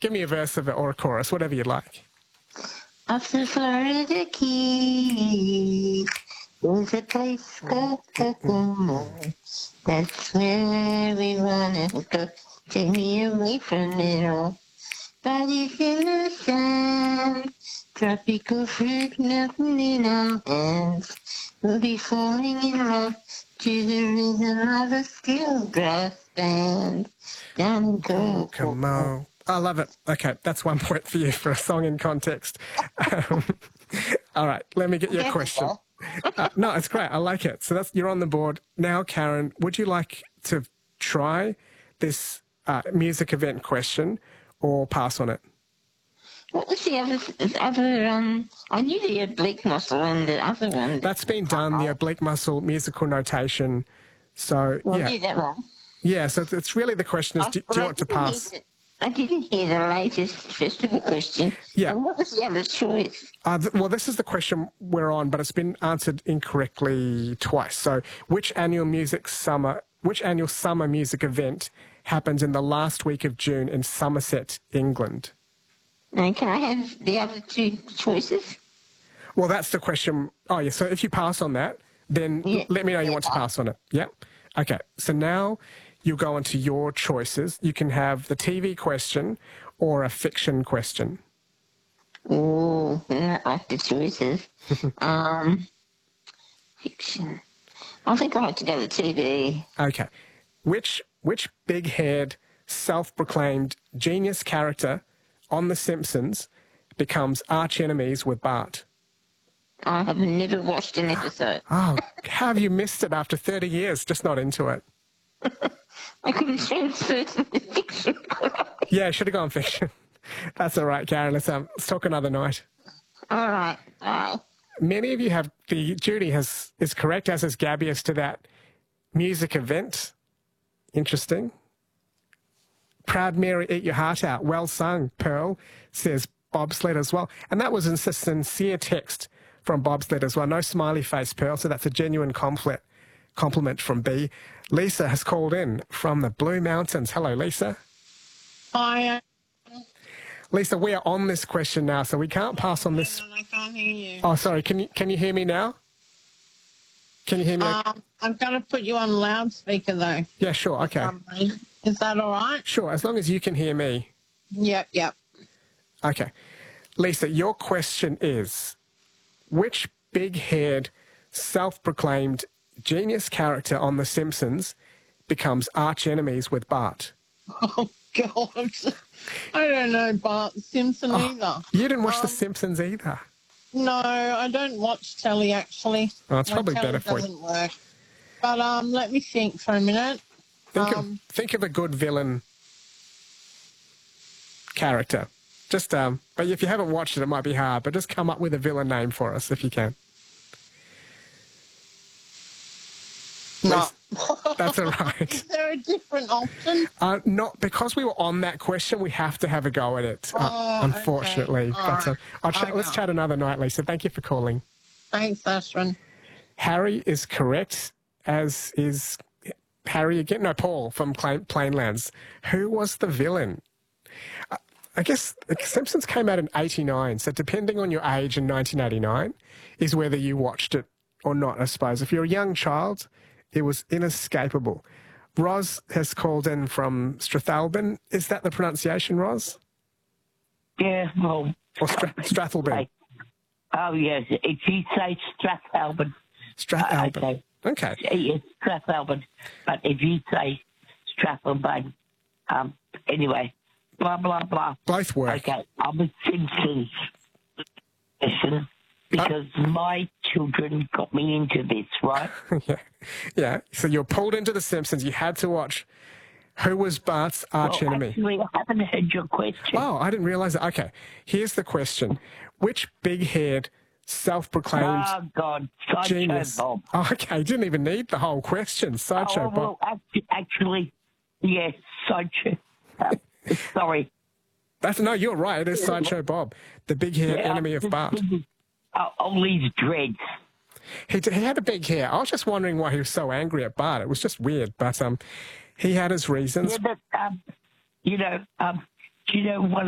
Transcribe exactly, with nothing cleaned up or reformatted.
give me a verse of it or a chorus, whatever you'd like. Off the Florida Keys, there's a place called Kokomo. That's where we wanna go. Take me away from it all. Bodies in the sand, tropical fruit melting in our hands. We'll be falling in love to the rhythm of a steel brass band. Down in Kokomo. I love it. Okay, that's one point for you for a song in context. Um, all right, let me get your question. Uh, no, it's great. I like it. So that's you're on the board now, Karen. Would you like to try this uh, music event question or pass on it? What was the other, the other, um, I knew the oblique muscle and the other one. That's been done, the oblique muscle musical notation. So, well, yeah. I knew that one. Yeah, so it's really the question is, do, do you want to pass? I didn't hear the latest festival question. Yeah. And what was the other choice? Uh, th- well, this is the question we're on, but it's been answered incorrectly twice. So, which annual music summer, which annual summer music event happens in the last week of June in Somerset, England? Now, can I have the other two choices? Well, that's the question. Oh, yeah. So if you pass on that, then Yeah. let me know you want to pass on it. Yeah. Okay. So now you'll go on to your choices. You can have the T V question or a fiction question. Oh, I like the choices. um, fiction. I think I like to go to T V. Okay. Which which big-haired, self-proclaimed genius character on The Simpsons becomes arch enemies with Bart? I have never watched an episode. Oh, how have you missed it after thirty years? Just not into it. I couldn't transfer to the fiction. Yeah, should have gone fiction. That's all right, Karen. Let's, um, let's talk another night. All right. Bye. Many of you have, the Judy has is correct, as is Gabby, as to that music event. Interesting. Proud Mary, eat your heart out. Well sung, Pearl, says Bobsled as well. And that was a sincere text from Bobsled as well. No smiley face, Pearl, so that's a genuine compliment, compliment from B. Lisa has called in from the Blue Mountains. Hello, Lisa. Hi. Lisa, we are on this question now, so we can't pass on this. I can't hear you. Oh, sorry. Can you can you hear me now? Can you hear me? Um, I'm going to put you on loudspeaker, though. Yeah, sure. Okay. Um, is that all right? Sure, as long as you can hear me. Yep, yep. Okay. Lisa, your question is, which big-haired, self-proclaimed genius character on The Simpsons becomes arch enemies with Bart? Oh, God. I don't know Bart Simpson Oh, either. You didn't watch Um, The Simpsons either? No, I don't watch telly, actually. Oh, it's My probably telly better for you. doesn't work. But um, let me think for a minute. Think, um, of, think of a good villain character. Just, um, but if you haven't watched it, it might be hard, but just come up with a villain name for us if you can. No. That's all right. Is there a different option? Uh, not because we were on that question, we have to have a go at it. Uh, Oh, unfortunately, okay. All but, uh, right. I'll chat, I let's know. chat another night, Lisa. Thank you for calling. Thanks, Ashwin. Harry is correct, as is Harry again. No, Paul from Plain, Plainlands. Who was the villain? Uh, I guess The Simpsons came out in eighty-nine, so depending on your age in nineteen eighty-nine is whether you watched it or not, I suppose. If you're a young child, it was inescapable. Roz has called in from Strathalbyn. Is that the pronunciation, Roz? Yeah, well... Or Stra- Strathalbyn? Oh, yes. If you say Strathalbyn... Strathalbyn. Uh, okay. Okay. Yes, Strathalbyn. But if you say Strathalbyn... Um, anyway, blah, blah, blah. Both work. Okay, I'm a Simpsons person because uh, my children got me into this, right? yeah. Yeah. So you're pulled into The Simpsons. You had to watch. Who was Bart's arch well, enemy? Actually, I haven't heard your question. Oh, I didn't realise that. Okay. Here's the question. Which big-haired, self-proclaimed Oh, God. Sideshow genius... Bob. Oh, okay. You didn't even need the whole question. Sideshow oh, well, Bob. Actually, actually, yes, Sideshow. Uh, sorry. That's, no, you're right. It is Sideshow Bob, the big-haired Yeah, enemy of Bart. Uh, all these dreads. He, he had a big hair. I was just wondering why he was so angry at Bart. It was just weird, but um, he had his reasons. Yeah, but, um, you know, um, do you know what